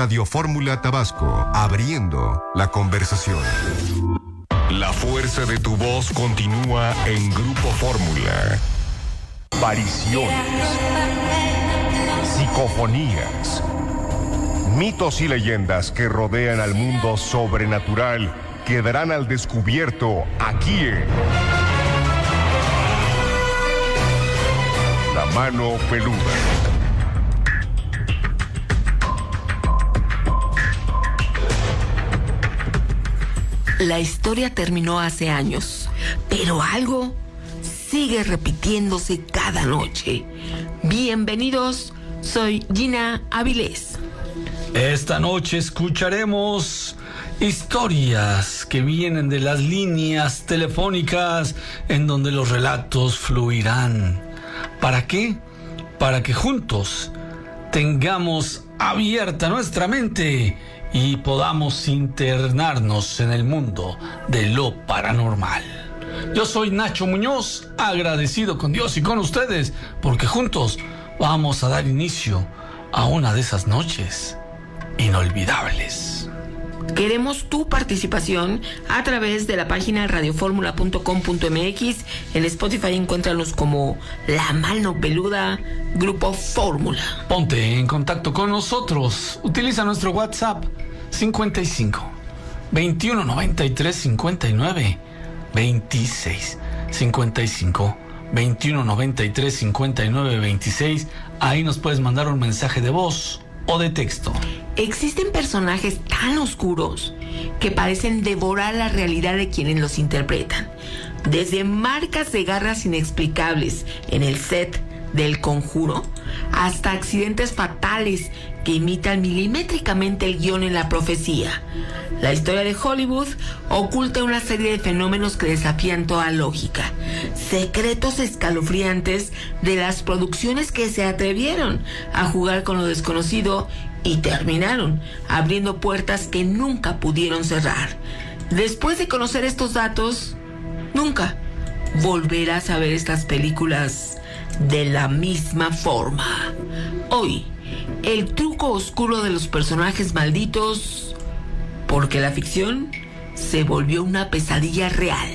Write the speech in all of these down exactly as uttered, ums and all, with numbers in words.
Radio Fórmula Tabasco, abriendo la conversación. La fuerza de tu voz continúa en Grupo Fórmula. Apariciones, psicofonías, mitos y leyendas que rodean al mundo sobrenatural quedarán al descubierto aquí en La Mano Peluda. La historia terminó hace años, pero algo sigue repitiéndose cada noche. Bienvenidos, soy Gina Avilés. Esta noche escucharemos historias que vienen de las líneas telefónicas en donde los relatos fluirán. ¿Para qué? Para que juntos tengamos abierta nuestra mente y podamos internarnos en el mundo de lo paranormal. Yo soy Nacho Muñoz, agradecido con Dios y con ustedes, porque juntos vamos a dar inicio a una de esas noches inolvidables. Queremos tu participación a través de la página radioformula punto com punto m x. En Spotify encuéntranos como La Mano Peluda, Grupo Fórmula. Ponte en contacto con nosotros. Utiliza nuestro WhatsApp cincuenta y cinco, veintiuno noventa y tres, cincuenta y nueve, veintiséis. cincuenta y cinco, veintiuno noventa y tres, cincuenta y nueve, veintiséis. Ahí nos puedes mandar un mensaje de voz o de texto. Existen personajes tan oscuros que parecen devorar la realidad de quienes los interpretan. Desde marcas de garras inexplicables en el set del Conjuro hasta accidentes fatales que imitan milimétricamente el guión en La Profecía. La historia de Hollywood oculta una serie de fenómenos que desafían toda lógica. Secretos escalofriantes de las producciones que se atrevieron a jugar con lo desconocido y terminaron abriendo puertas que nunca pudieron cerrar. Después de conocer estos datos, nunca volverás a ver estas películas de la misma forma. Hoy, el truco oscuro de los personajes malditos, porque la ficción se volvió una pesadilla real.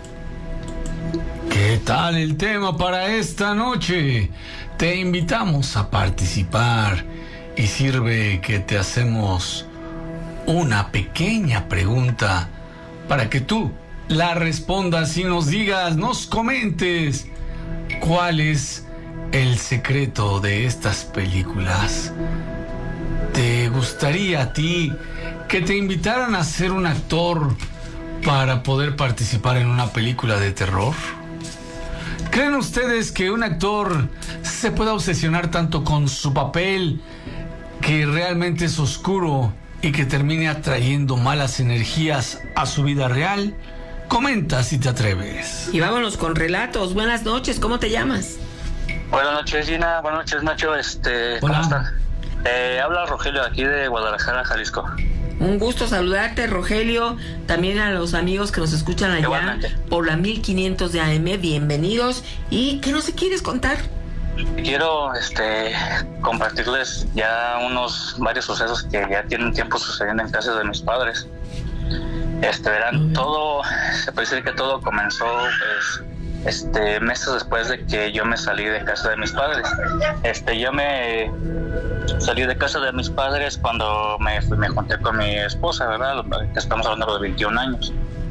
¿Qué tal el tema para esta noche? Te invitamos a participar y sirve que te hacemos una pequeña pregunta para que tú la respondas y nos digas, nos comentes cuál es el secreto de estas películas. ¿Te gustaría a ti que te invitaran a ser un actor para poder participar en una película de terror? ¿Creen ustedes que un actor se pueda obsesionar tanto con su papel que realmente es oscuro y que termine atrayendo malas energías a su vida real? Comenta si te atreves. Y vámonos con relatos. Buenas noches, ¿cómo te llamas? Buenas noches, Gina. Buenas noches, Nacho. Este, Hola. ¿Cómo estás? Eh, habla Rogelio de aquí de Guadalajara, Jalisco. Un gusto saludarte, Rogelio. También a los amigos que nos escuchan allá Igualmente. por la mil quinientos de A M, bienvenidos. ¿Y qué nos quieres contar? Quiero este, compartirles ya unos varios sucesos que ya tienen tiempo sucediendo en casa de mis padres. Este, verán, todo, se puede decir que todo comenzó pues, este, meses después de que yo me salí de casa de mis padres. Este, yo me salí de casa de mis padres cuando me, fui, me junté con mi esposa, ¿verdad? Estamos hablando de veintiún años.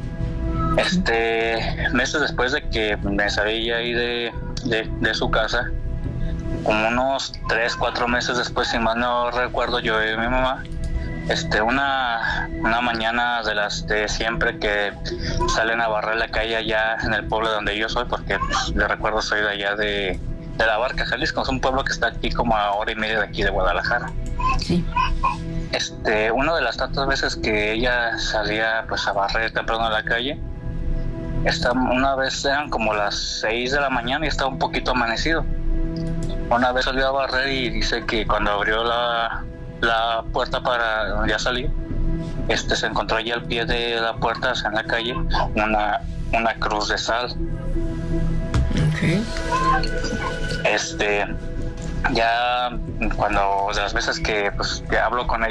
Este, meses después de que me salí ahí de, de, de su casa, como unos tres, cuatro meses después, si mal no recuerdo, yo y mi mamá, Este, una, una mañana de las de siempre que salen a barrer la calle allá en el pueblo donde yo soy, porque pues, de recuerdo soy de allá de, de La Barca, Jalisco, es un pueblo que está aquí como a hora y media de aquí de Guadalajara. Sí. Este, una de las tantas veces que ella salía pues a barrer temprano a la calle, esta, una vez eran como las seis de la mañana y estaba un poquito amanecido. Una vez salió a barrer y dice que cuando abrió la la puerta para ya salir, este, se encontró allí al pie de la puerta, o sea, en la calle, una, una cruz de sal. Okay. Este, ya cuando de las veces que, pues, que hablo con ella,